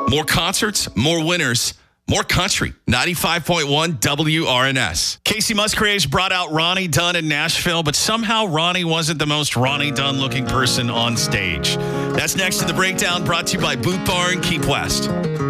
More concerts, more winners, more country. 95.1 WRNS. Casey Musgraves brought out Ronnie Dunn in Nashville, but somehow Ronnie wasn't the most Ronnie Dunn looking person on stage. That's next in the breakdown, brought to you by Boot Barn Keep West.